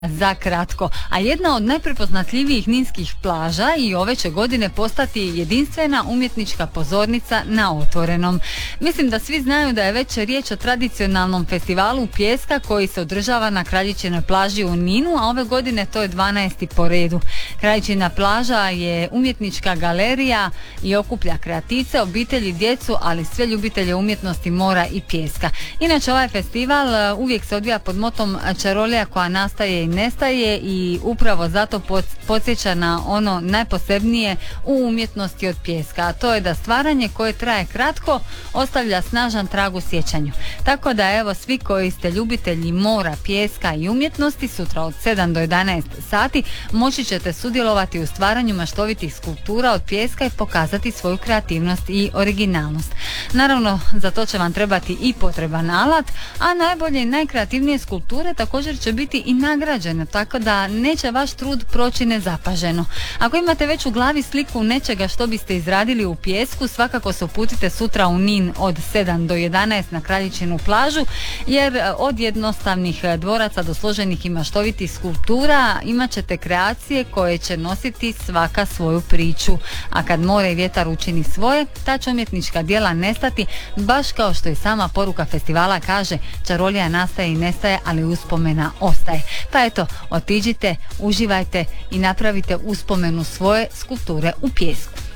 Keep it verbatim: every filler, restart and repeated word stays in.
za kratko, a jedna od najprepoznatljivijih ninskih plaža i ove će godine postati jedinstvena umjetnička pozornica na otvorenom. Mislim da svi znaju da je već riječ o tradicionalnom festivalu pijeska koji se održava na Kraljičinoj plaži u Ninu, a ove godine to je dvanaesti po redu. Kraljičina plaža je umjetnička galerija i okuplja kreativce, obitelji, djecu, ali sve ljubitelje umjetnosti, mora i pijeska. Inače, ovaj festival uvijek se odvija pod motom čarolija koja nastaje i nestaje i upravo zato podsjeća na ono najposebnije u umjetnosti od pijeska, a to je da stvaranje koje traje kratko ostavlja snažan trag u sjećanju. Tako da evo, svi koji ste ljubitelji mora, pijeska i umjetnosti, sutra od sedam do jedanaest sati moći ćete sudjelovati u stvaranju maštovitih skulptura od pijeska i pokazati svoju kreativnost i originalnost. Naravno, za to će vam trebati i potreban alat, a najbolje i najkreativnije skulpture također će biti i nagrađene, tako da neće vaš trud proći nezapaženo. Ako imate već u glavi sliku nečega što biste izradili u pijesku, svakako se uputite sutra u Nin od sedam do jedanaest na Kraljičinu plažu, jer od jednostavnih dvoraca do složenih i maštovitih skulptura imat ćete kreacije koje će nositi svaka svoju priču. A kad more i vjetar učini svoje, ta će umjetnička djela nestati, baš kao što i sama poruka festivala kaže: čarolija nastaje i nestaje, ali uspomena ostaje. Pa eto, otiđite, uživajte i napravite uspomenu svoje skulpture u pijesku.